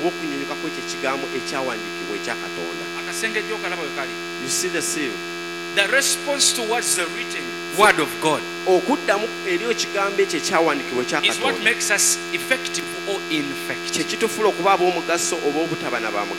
oba okunyunyuka kw'ekyo ekigambo ekyawandiikibwa ekya Katonda. Akasengejjo okalaba we kali. You see the seal? The response towards the written word of God. Okuddamu eri ekigambo ekyo ekyawandiikibwa ekya is what Katonda makes us effective or ineffective. kye kitufuula okuba ab'omugaso oba obutaba na ba mugaso.